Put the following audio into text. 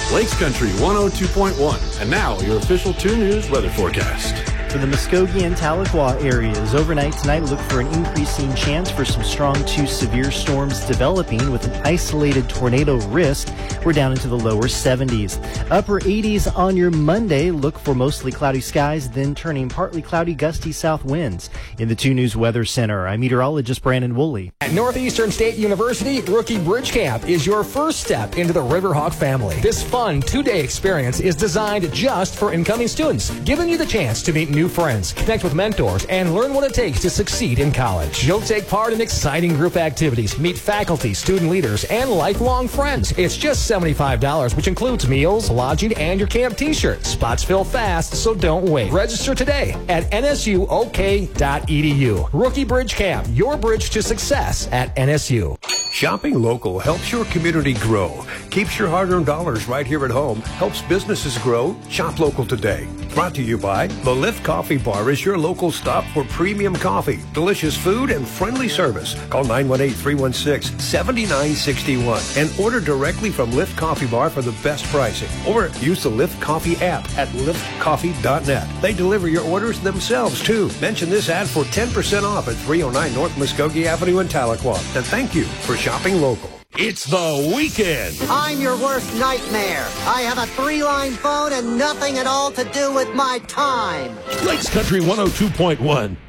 Lakes Country 102.1. And now, your official 2 News weather forecast. For the Muskogee and Tahlequah areas, overnight tonight, look for an increasing chance for some strong to severe storms developing with an isolated tornado risk. We're down into the lower 70s. Upper 80s on your Monday. Look for mostly cloudy skies, then turning partly cloudy, gusty south winds. In the 2 News Weather Center, I'm meteorologist Brandon Woolley. At Northeastern State University, Rookie Bridge Camp is your first step into the Riverhawk family. This fun 2-day experience is designed just for incoming students, giving you the chance to meet new friends, connect with mentors, and learn what it takes to succeed in college. You'll take part in exciting group activities, meet faculty, student leaders, and lifelong friends. It's just $75, which includes meals, lodging, and your camp t-shirt. Spots fill fast, so don't wait. Register today at nsuok.edu. Rookie Bridge Camp, your bridge to success at NSU. Shopping local helps your community grow, keeps your hard-earned dollars right here at home, helps businesses grow. Shop local today. Brought to you by The Lift Coffee Bar is your local stop for premium coffee, delicious food, and friendly service. Call 918-316-7961 and order directly from Lift Coffee Bar for the best pricing. Or use the Lift Coffee app at liftcoffee.net. They deliver your orders themselves, too. Mention this ad for 10% off at 309 North Muskogee Avenue in Tahlequah. And thank you for shopping local. It's the weekend. I'm your worst nightmare. I have a 3-line phone and nothing at all to do with my time. Lakes Country 102.1.